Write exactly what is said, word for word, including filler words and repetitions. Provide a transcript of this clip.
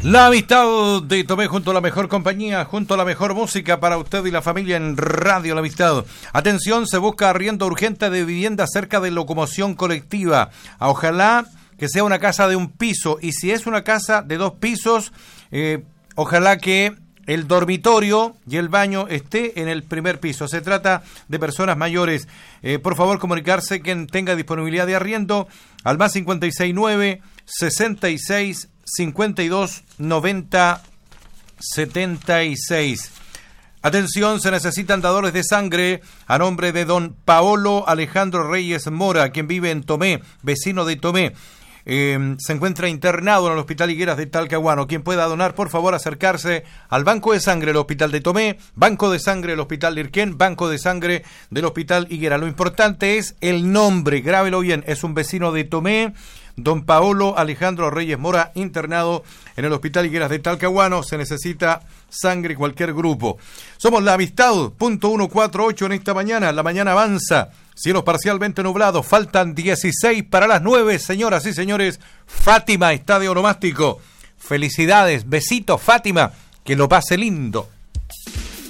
La amistad de Tomé junto a la mejor compañía, junto a la mejor música para usted y la familia en Radio La Amistad. Atención, se busca arriendo urgente de vivienda cerca de locomoción colectiva. Ojalá que sea una casa de un piso, y si es una casa de dos pisos, eh, ojalá que el dormitorio y el baño esté en el primer piso. Se trata de personas mayores. Eh, por favor, comunicarse quien tenga disponibilidad de arriendo al más cincuenta y seis nueve, sesenta y seis, cincuenta y dos, noventa, setenta y seis. Atención, se necesitan dadores de sangre a nombre de don Paolo Alejandro Reyes Mora, quien vive en Tomé, vecino de Tomé. Eh, se encuentra internado en el Hospital Higueras de Talcahuano. Quien pueda donar, por favor, acercarse al Banco de Sangre del Hospital de Tomé, Banco de Sangre del Hospital de Irquén, Banco de Sangre del Hospital Higueras. Lo importante es el nombre, grábelo bien, es un vecino de Tomé, don Paolo Alejandro Reyes Mora, internado en el Hospital Higueras de Talcahuano. Se necesita sangre, cualquier grupo. Somos La Amistad, punto ciento cuarenta y ocho en esta mañana. La mañana avanza, cielos parcialmente nublados, faltan dieciséis para las nueve, señoras y señores. Fátima está de onomástico. Felicidades, besitos, Fátima, que lo pase lindo.